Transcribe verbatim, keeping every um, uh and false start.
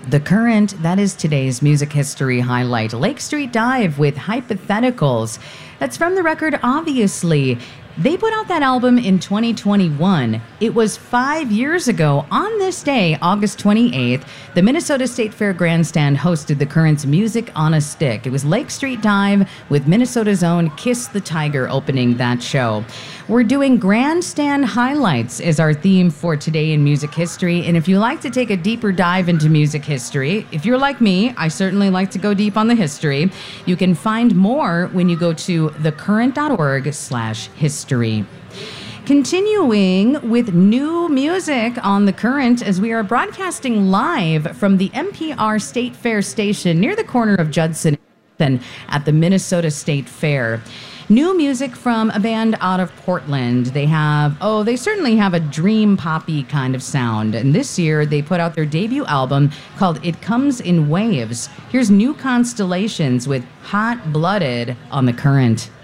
The Current, that is today's music history highlight. Lake Street Dive with Hypotheticals. That's from the record, Obviously. They put out that album in twenty twenty-one. It was five years ago on this day, August twenty-eighth, the Minnesota State Fair Grandstand hosted The Current's Music on a Stick. It was Lake Street Dive with Minnesota's own Kiss the Tiger opening that show. We're doing Grandstand Highlights as our theme for today in music history. And if you like to take a deeper dive into music history, if you're like me, I certainly like to go deep on the history. You can find more when you go to thecurrent.org slash history. Continuing with new music on The Current as we are broadcasting live from the N P R State Fair station near the corner of Judson at the Minnesota State Fair. New music from a band out of Portland. They have, oh, they certainly have a dream poppy kind of sound. And this year they put out their debut album called It Comes in Waves. Here's New Constellations with Hot Blooded on The Current.